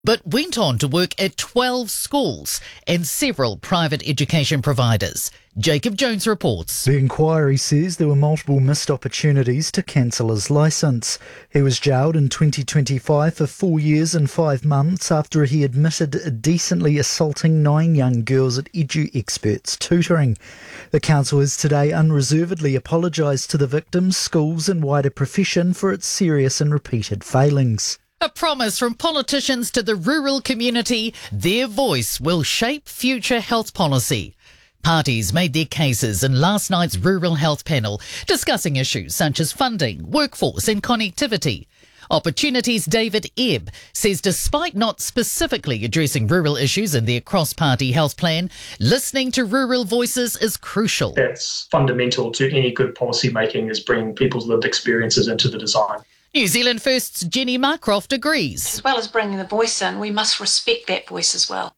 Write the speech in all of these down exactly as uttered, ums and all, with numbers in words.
but went on to work at twelve schools and several private education providers. Jacob Jones reports. The inquiry says there were multiple missed opportunities to cancel his licence. He was jailed in twenty twenty-five for four years and five months after he admitted indecently assaulting nine young girls at Edu Experts tutoring. The council has today unreservedly apologised to the victims, schools and wider profession for its serious and repeated failings. A promise from politicians to the rural community, their voice will shape future health policy. Parties made their cases in last night's Rural Health Panel, discussing issues such as funding, workforce and connectivity. Opportunities' David Ebb says despite not specifically addressing rural issues in their cross-party health plan, listening to rural voices is crucial. That's fundamental to any good policy making, is bringing people's lived experiences into the design. New Zealand First's Jenny Marcroft agrees. As well as bringing the voice in, we must respect that voice as well.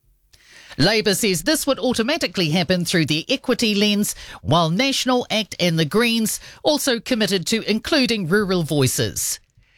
Labor says this would automatically happen through the equity lens, while National Act and the Greens also committed to including rural voices.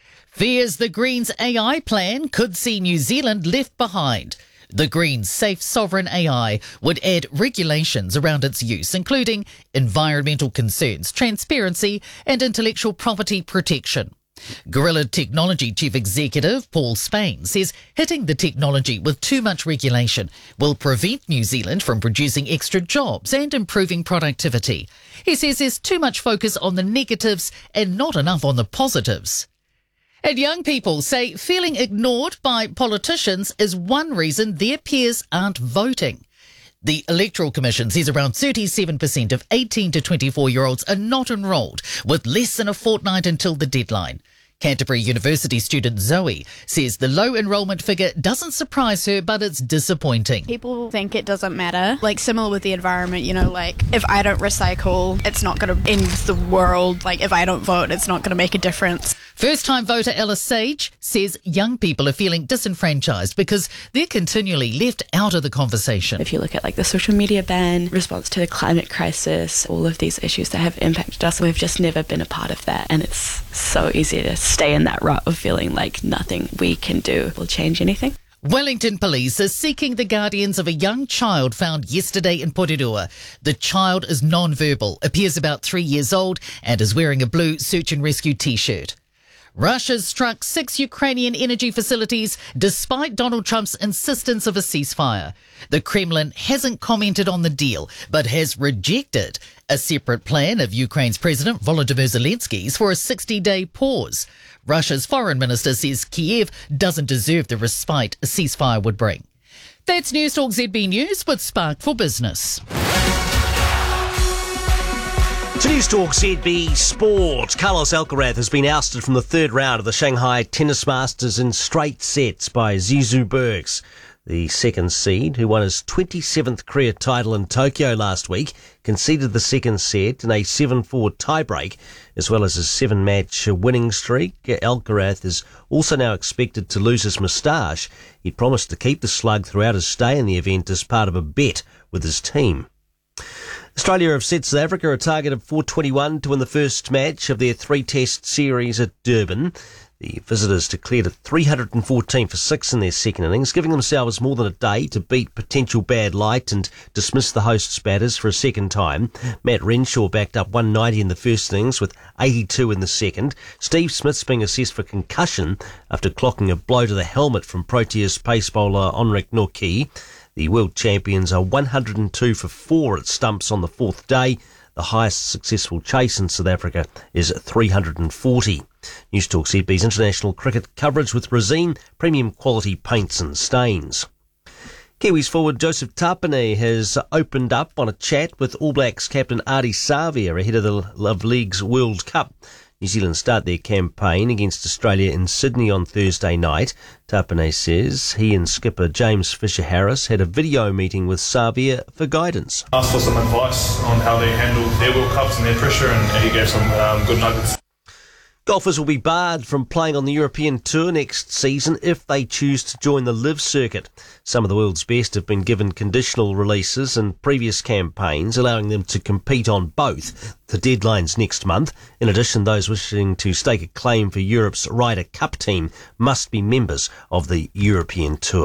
Fears the Greens' A I plan could see New Zealand left behind. The Greens' Safe Sovereign A I would add regulations around its use, including environmental concerns, transparency and intellectual property protection. Gorilla Technology Chief Executive Paul Spain says hitting the technology with too much regulation will prevent New Zealand from producing extra jobs and improving productivity. He says there's too much focus on the negatives and not enough on the positives. And young people say feeling ignored by politicians is one reason their peers aren't voting. The Electoral Commission says around thirty-seven percent of eighteen to twenty-four-year-olds are not enrolled, with less than a fortnight until the deadline. Canterbury University student Zoe says the low enrolment figure doesn't surprise her, but it's disappointing. People think it doesn't matter. Like, similar with the environment, you know, like, if I don't recycle, it's not going to end the world. Like, if I don't vote, it's not going to make a difference. First-time voter Ellis Sage says young people are feeling disenfranchised because they're continually left out of the conversation. If you look at, like, the social media ban, response to the climate crisis, all of these issues that have impacted us, we've just never been a part of that. And it's so easy to stay in that rut of feeling like nothing we can do will change anything. Wellington Police are seeking the guardians of a young child found yesterday in Porirua. The child is non-verbal, appears about three years old and is wearing a blue search and rescue t-shirt. Russia's struck six Ukrainian energy facilities despite Donald Trump's insistence of a ceasefire. The Kremlin hasn't commented on the deal, but has rejected a separate plan of Ukraine's President Volodymyr Zelensky's for a sixty-day pause. Russia's foreign minister says Kiev doesn't deserve the respite a ceasefire would bring. That's Newstalk Z B News with Spark for Business. To Newstalk Z B Sport, Carlos Alcaraz has been ousted from the third round of the Shanghai Tennis Masters in straight sets by Zizou Bergs. The second seed, who won his twenty-seventh career title in Tokyo last week, conceded the second set in a seven four tiebreak, as well as his seven-match winning streak. Alcaraz is also now expected to lose his moustache. He promised to keep the slug throughout his stay in the event as part of a bet with his team. Australia have set South Africa a target of four twenty-one to win the first match of their three-test series at Durban. The visitors declared a three hundred fourteen for six in their second innings, giving themselves more than a day to beat potential bad light and dismiss the hosts' batters for a second time. Matt Renshaw backed up one ninety in the first innings with eighty-two in the second. Steve Smith's being assessed for concussion after clocking a blow to the helmet from Proteas pace bowler Henrik Nortje. The world champions are one hundred two for four at stumps on the fourth day. The highest successful chase in South Africa is three hundred forty. Newstalk Z B's international cricket coverage with Resine, premium quality paints and stains. Kiwis forward Joseph Tapine has opened up on a chat with All Blacks captain Ardie Savea ahead of the Love League's World Cup. New Zealand start their campaign against Australia in Sydney on Thursday night. Tapine says he and skipper James Fisher-Harris had a video meeting with Savea for guidance. Asked for some advice on how they handle their World Cups and their pressure, and he gave some um, good nuggets. Golfers will be barred from playing on the European Tour next season if they choose to join the Live circuit. Some of the world's best have been given conditional releases in previous campaigns, allowing them to compete on both. The deadline's next month. In addition, those wishing to stake a claim for Europe's Ryder Cup team must be members of the European Tour.